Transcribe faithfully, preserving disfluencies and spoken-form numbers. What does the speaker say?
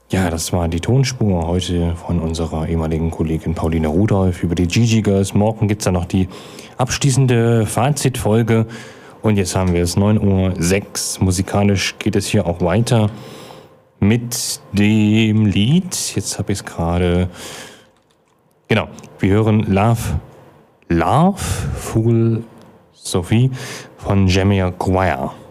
Ja, das war die Tonspur heute von unserer ehemaligen Kollegin Pauline Rudolph über die Gigi Girls. Morgen gibt es dann noch die abschließende Fazitfolge. Und jetzt haben wir es neun Uhr sechs. Musikalisch geht es hier auch weiter mit dem Lied. Jetzt habe ich es gerade. Genau, wir hören Love, Love, Fool Sophie von Jamiroquai.